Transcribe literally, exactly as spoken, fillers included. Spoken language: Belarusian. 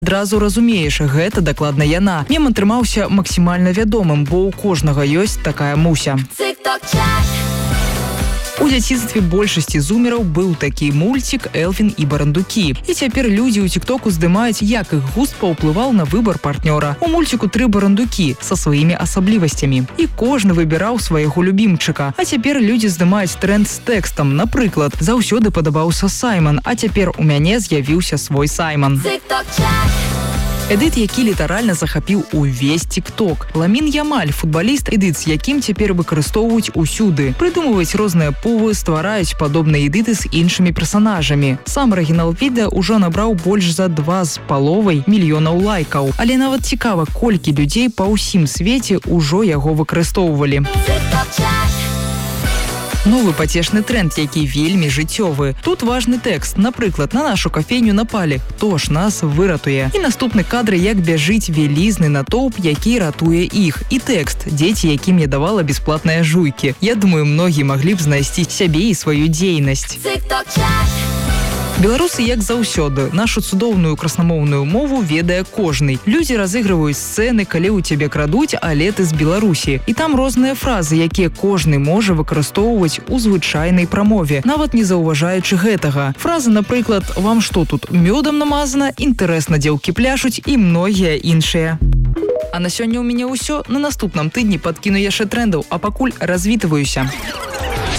Адразу разумееш, гэта дакладна яна. Мем атрымаўся максімальна вядомым, бо ў кожнага ёсць такая муся. У дзяцінстве большасці зумераў быў такі мульцік «Эльфін і барандукі». І цяпер людзі ў тиктоку здымаюць, як іх густ паўплываў на выбар партнёра. У мульціку тры барандукі са сваімі асаблівасцямі. І кожны выбіраў свайго любімчыка. А цяпер людзі здымаюць тренд з тэкстам. Напрыклад, заўсёды падабаўся Сайман, а цяпер у мяне з'явіўся свой Сайман. Эдит, які літаральна захапіў увесь тикток. Ламін Ямаль, футбаліст эдит, з якім цяпер выкарыстоўваюць усюды. Прыдумваюць розныя повы, ствараюць падобныя эдиты з іншымі персанажамі. Сам арыгінал відэа ўжо набраў больш за два з паловай мільёнаў лайкаў. Але нават цікава, колькі людзей па ўсім свеце ўжо яго выкарыстоўвалі. Новы пацешны тренд, які вельмі жыццёвы. Тут важны тэкст. Напрыклад, на нашу кафейню напалі. Хто ж нас выратуе? І наступны кадр, як бяжыць вялізны натоўп, які ратуе іх. І тэкст. Дзеці, якім я давала бесплатныя жуйкі. Я думаю, многі маглі б знайсці сябе і сваю дзейнасць. Беларусы, як заўсёды, нашу цудоўную краснамоўную мову ведае кожны. Людзі разыгрываюць сцэны, калі ў цябе крадуць, але ты з Беларусі. І там розныя фразы, якія кожны можа выкарыстоўваць у звычайнай прамове, нават не заўважаючы гэтага. Фразы, напрыклад, «Вам што тут, мёдам намазана?», «Інтарэсна, дзеўкі пляшуць» і многія іншыя. А на сёння ў мяне ўсё. На наступным тыдні падкіну яшчэ трендаў, а пакуль развітваюся.